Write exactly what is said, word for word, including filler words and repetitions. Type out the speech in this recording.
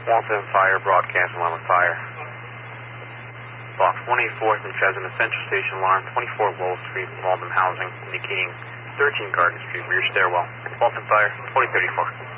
Waltham Fire, broadcast alarm of fire. Block one eighty-fourth and Chesnut Central Station alarm, twenty-four Lowell Street, Waltham Housing, indicating thirteen Garden Street, rear stairwell. Waltham Fire, twenty thirty-four.